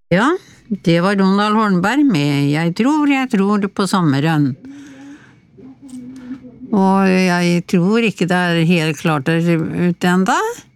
Ja, det var Ronald Hornberg med jeg tror på sommeren. Og jeg tror ikke det helt klart der ute enda,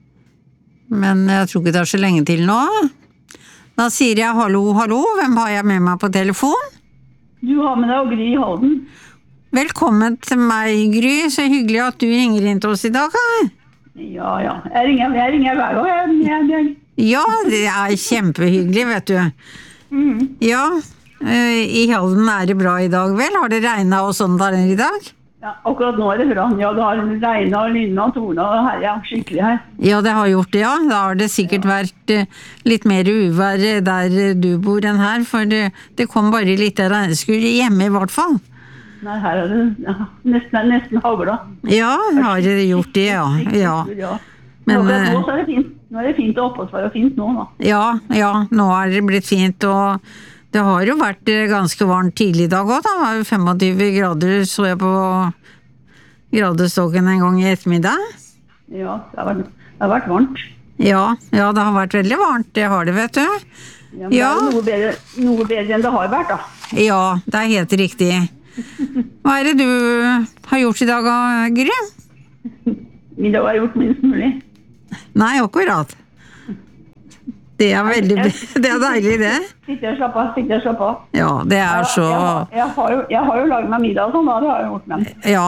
men jeg tror ikke det så lenge til nå. Da sier jeg hallo, hvem har jeg med meg på telefon? Du har med deg Gry Holden. Velkommen til meg, Gry. Så hyggelig at du ringer inn til oss i dag. Ja. Jeg ringer hver gang. Ja, det kjempehyggelig, vet du. Ja, i Halden det bra i dag, vel? Har det regnet og sånn der i dag? Ja, akkurat nå det bra. Ja, det har regnet og lynnet og tornet og herja skikkelig her. Ja, det har gjort det, ja. Da har det sikkert vært litt mer uvær der du bor enn her, for det kom bare litt regnskur hjemme i hvert fall. Nei, her det nesten hagla. Ja, har det gjort det, ja. Men nå det fint. Nå det fint å oppholdsvare og fint nå, da. Ja, nå det blitt fint, og det har jo vært ganske varmt tidlig i dag også, da. Det var jo 25 grader, så jeg på gradestokken en gang i ettermiddag. Ja, det har vært varmt. Ja, det har vært veldig varmt, det har det, vet du. Ja, men det noe bedre enn det har vært, da. Ja, det helt riktig. Hva det du har gjort i dag, Gry? I dag har jeg gjort minst mulig. Nei, akkurat. Det veldig, det deilig, det. Sitte og slappe av. Ja, det så... Jeg har jo laget meg middag og sånn, da, det har jeg gjort med. Ja,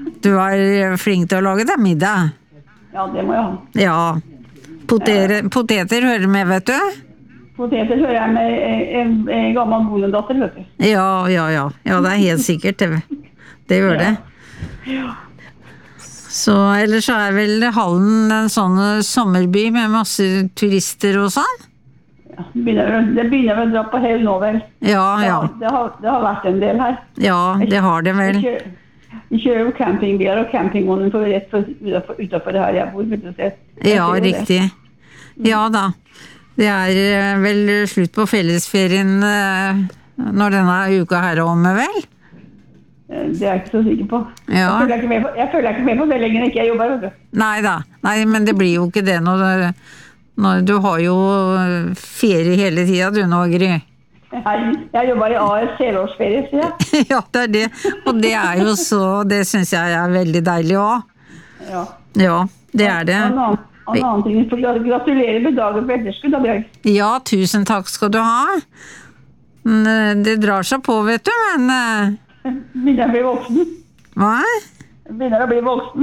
du flink til å lage deg middag. Ja, det må jeg ha. Ja, poteter hører med, vet du. Poteter hører jeg med en gammel bondedatter, vet du. Ja, det helt sikkert, det gjør det. Ja. Så ellers vel Halden en sånn sommerby med masse turister og sånn? Ja, det begynner vel å dra på hel nå, vel? Ja. Det har vært en del her. Ja, det har det vel. Vi kjører jo campingbiler og campingvognen utenfor det her jeg bor, vet du se. Ja, riktig. Ja da. Det vel slutt på fellesferien når denne uka her omme, vel? Det jeg ikke så sikker på. Ja. Jeg føler ikke med på det lenger ikke jeg jobber, vet du. Nei, men det blir jo ikke det når du har jo ferie hele tiden, du nå, Gry. Jeg jobber i AS helårsferie, sier jeg. Ja, det det. Og det jo så, det synes jeg veldig deilig også. Ja, det det. Og en annen ting, gratulerer med dagen på etterskudd, da, Bjørg. Ja, tusen takk skal du ha. Det drar seg på, vet du, men... Begynner å bli voksen. Hva? Begynner å bli voksen.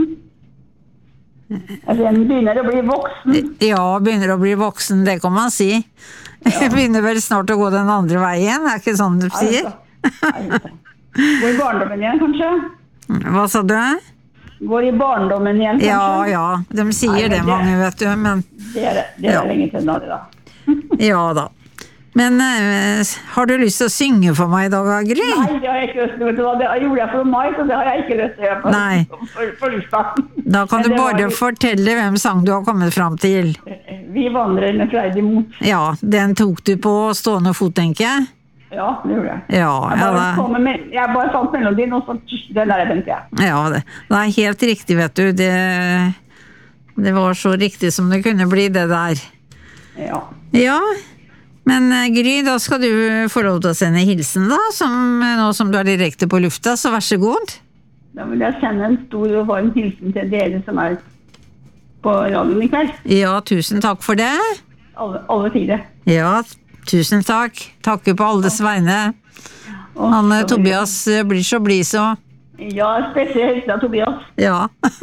Begynner å bli voksen. Ja, begynner å bli voksen, det kan man si. Jeg begynner vel snart å gå den andre veien, ikke sånn du sier? Går i barndommen igjen, kanskje? Hva sa du? Går i barndommen igjen, kanskje? Ja, de sier det mange, vet du, men... Det lenge til da. Ja da. Men har du lyst til å synge for meg i dag, Gry? Nei, det har jeg ikke lyst til. Det gjorde jeg for meg, så det har jeg ikke lyst til å gjøre på lufta. Da kan du bare fortelle hvem sang du har kommet frem til. Vi vandrer med Freidi mot. Ja, den tok du på stående fot, tenker jeg? Ja, det gjorde jeg. Jeg bare fant melodien, og så den der tenkte jeg. Ja, det helt riktig, vet du. Det var så riktig som det kunne bli, det der. Ja. Men Gry, da skal du få lov til å sende hilsen da, nå som du direkte på lufta, så vær så god. Da vil jeg sende en stor og varm hilsen til dere som på radioen i kveld. Ja, tusen takk for det. Alle fire. Ja, tusen takk. Takker på alles vegne. Han Tobias blir så blid så. Ja, spesielt hilsen av Tobias. Ja.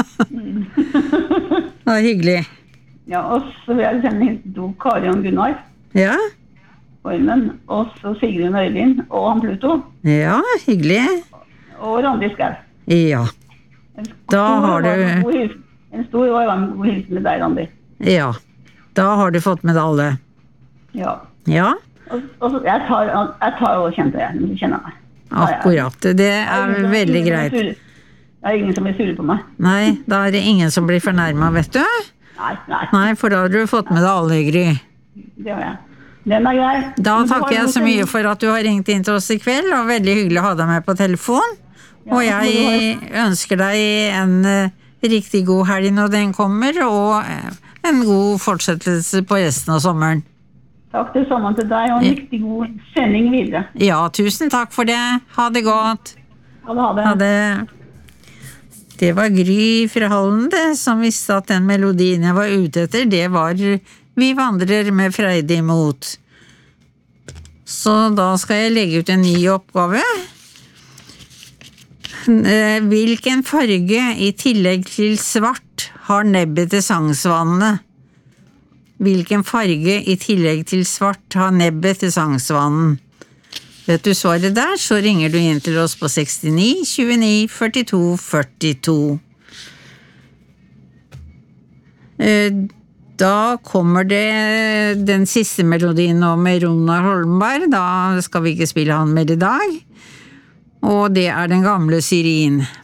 Det hyggelig. Ja, og så vil jeg sende hilsen til Kari og Gunnar. Ja. Formen, og så Sigrun Øylin, og han Pluto. Ja, hyggelig. Og Randi Skau. Ja. Da har du... En stor og varm god hilsen med deg, Randi. Ja, da har du fått med alle. Ja. Og så, jeg tar og kjente deg, du kjenner meg. Akkurat, det veldig greit. Det ingen som vil surre på meg. Nei, da det ingen som blir fornærmet, vet du? Nei, for da har du fått med deg alle, Gry. Det har jeg. Den grei. Da takker jeg så mye for at du har ringt inn til oss i kveld, og veldig hyggelig å ha deg med på telefon. Og jeg ønsker deg en riktig god helg når den kommer, og en god fortsettelse på resten av sommeren. Takk det samme til deg, og en riktig god sending videre. Ja, tusen takk for det. Ha det godt. Ha det. Ha det. Det var Gry fra Hallen, det, som visste at den melodien jeg var ute etter, det var Vi vandrer med freidig mot. Så da skal jeg legge ut en ny oppgave. Hvilken farge i tillegg til svart har nebbet til sangsvanene? Hvilken farge i tillegg til svart har nebbet til sangsvanen? Vet du svaret der, så ringer du inn til oss på 69 29 42 42. Da kommer det den siste melodien nå med Ronar Holmberg. Da skal vi ikke spille han mer i dag. Og det er Den gamle syrin.